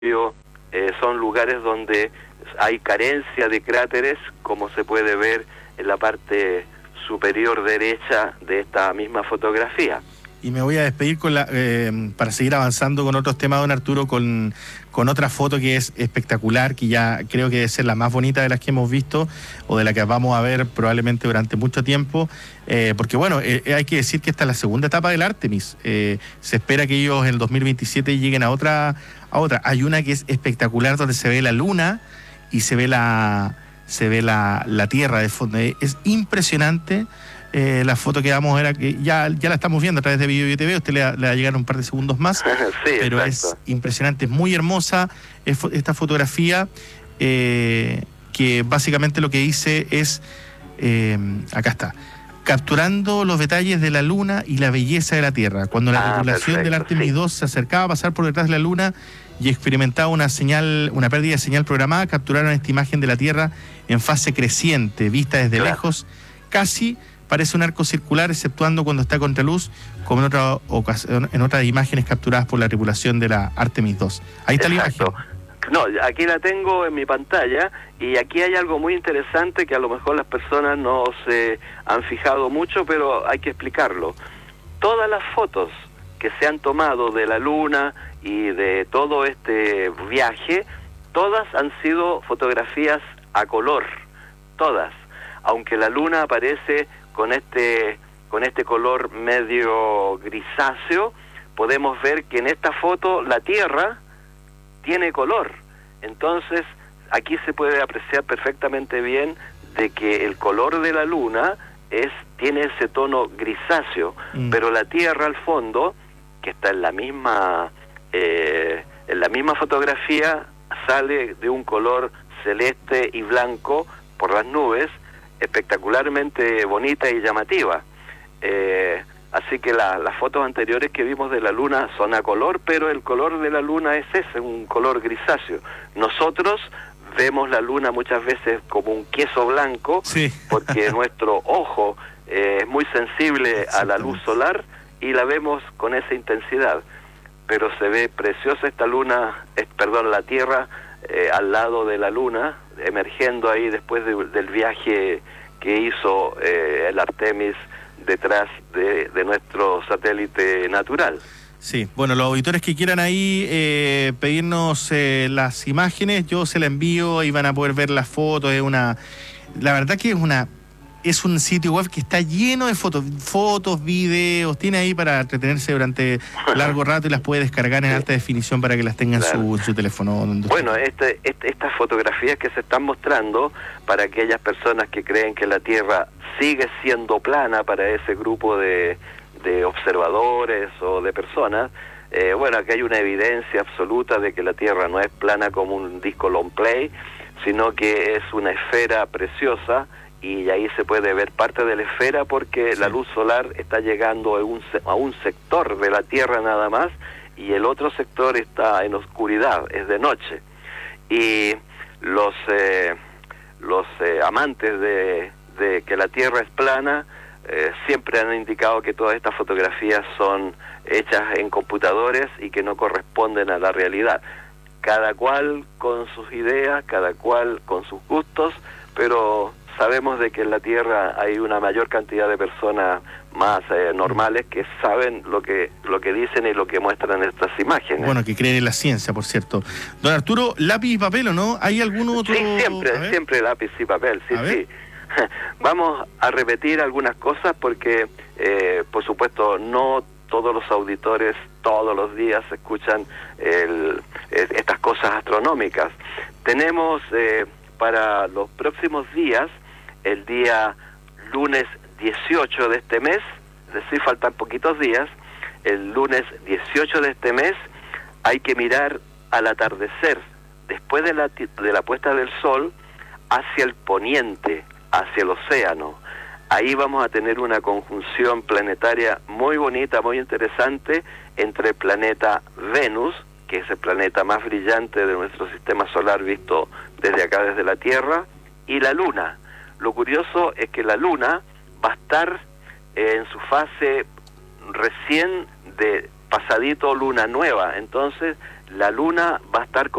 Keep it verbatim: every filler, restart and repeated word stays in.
Eh, son lugares donde hay carencia de cráteres, como se puede ver en la parte superior derecha de esta misma fotografía. Y me voy a despedir con la, eh, para seguir avanzando con otros temas, don Arturo, con, con otra foto que es espectacular, que ya creo que debe ser la más bonita de las que hemos visto, o de la que vamos a ver probablemente durante mucho tiempo, eh, porque bueno, eh, hay que decir que esta es la segunda etapa del Artemis. Eh, se espera que ellos en el dos mil veintisiete lleguen a otra, a otra. Hay una que es espectacular, donde se ve la luna y se ve la, se ve la, la Tierra de fondo. Es impresionante. Eh, la foto que vamos a ver, que ya, ya la estamos viendo a través de Video y T V, usted le, le va a llegar un par de segundos más, sí, pero exacto. Es impresionante, es muy hermosa es, esta fotografía, eh, que básicamente lo que dice es, eh, acá está, capturando los detalles de la luna y la belleza de la Tierra. Cuando la ah, tripulación perfecto, del Artemis sí. dos se acercaba a pasar por detrás de la luna y experimentaba una señal, una pérdida de señal programada, capturaron esta imagen de la Tierra en fase creciente, vista desde claro. lejos, casi parece un arco circular, exceptuando cuando está a contraluz, como en otra ocasión, en otras imágenes capturadas por la tripulación de la Artemis dos. Ahí está Exacto. la imagen. No, aquí la tengo en mi pantalla, y aquí hay algo muy interesante que a lo mejor las personas no se han fijado mucho, pero hay que explicarlo. Todas las fotos que se han tomado de la Luna y de todo este viaje, todas han sido fotografías a color, todas. Aunque la Luna aparece con este con este color medio grisáceo, podemos ver que en esta foto la Tierra tiene color. Entonces aquí se puede apreciar perfectamente bien de que el color de la Luna es tiene ese tono grisáceo, mm. pero la Tierra al fondo, que está en la misma eh, en la misma fotografía, sale de un color celeste y blanco por las nubes, espectacularmente bonita y llamativa. Eh, así que la, las fotos anteriores que vimos de la Luna son a color, pero el color de la Luna es ese, un color grisáceo. Nosotros vemos la Luna muchas veces como un queso blanco, sí. porque nuestro ojo eh, es muy sensible a la luz solar y la vemos con esa intensidad. Pero se ve preciosa esta Luna, eh, perdón, la Tierra eh, al lado de la Luna, emergiendo ahí después de, del viaje que hizo eh, el Artemis detrás de, de nuestro satélite natural. Sí, bueno, los auditores que quieran ahí eh, pedirnos eh, las imágenes, yo se las envío y van a poder ver las fotos. Es una, la verdad que es una es un sitio web que está lleno de fotos, fotos, videos, tiene ahí para entretenerse durante largo rato y las puede descargar en sí. alta definición para que las tenga claro. en, su, en su teléfono. Donde bueno, este, este, estas fotografías que se están mostrando para aquellas personas que creen que la Tierra sigue siendo plana, para ese grupo de, de observadores o de personas, eh, bueno, aquí hay una evidencia absoluta de que la Tierra no es plana como un disco long play, sino que es una esfera preciosa, y ahí se puede ver parte de la esfera porque sí. la luz solar está llegando a un, a un sector de la Tierra nada más, y el otro sector está en oscuridad, es de noche. Y los eh, los eh, amantes de, de que la Tierra es plana eh, siempre han indicado que todas estas fotografías son hechas en computadores y que no corresponden a la realidad. Cada cual con sus ideas, cada cual con sus gustos, pero sabemos de que en la Tierra hay una mayor cantidad de personas más eh, normales que saben lo que lo que dicen y lo que muestran estas imágenes. Bueno, que creen en la ciencia, por cierto. Don Arturo, ¿lápiz y papel o no? ¿Hay algún otro...? Sí, siempre, siempre lápiz y papel, sí, sí. Vamos a repetir algunas cosas porque, eh, por supuesto, no todos los auditores todos los días escuchan el, estas cosas astronómicas. Tenemos eh, para los próximos días, el día lunes dieciocho de este mes, es decir, faltan poquitos días, el lunes dieciocho de este mes hay que mirar al atardecer, después de la, de la puesta del sol, hacia el poniente, hacia el océano. Ahí vamos a tener una conjunción planetaria muy bonita, muy interesante, entre el planeta Venus, que es el planeta más brillante de nuestro sistema solar visto desde acá, desde la Tierra, y la Luna. Lo curioso es que la Luna va a estar eh, en su fase recién de pasadito luna nueva, entonces la luna va a estar